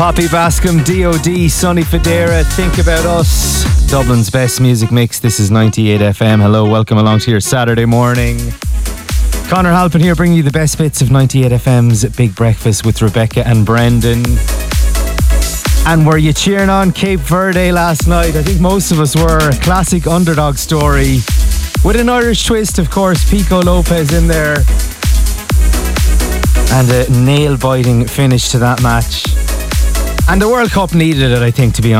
Poppy Bascom, D.O.D, Sonny Fodera, Think About Us, Dublin's best music mix. This is 98 FM. Hello, welcome along to your Saturday morning. Conor Halpin here, bringing you the best bits of 98 FM's Big Breakfast with Rebecca and Brendan. And were you cheering on Cape Verde last night? I think most of us were. Classic underdog story with an Irish twist, of course. Pico Lopez in there, and a nail-biting finish to that match. And the World Cup needed it, I think, to be honest.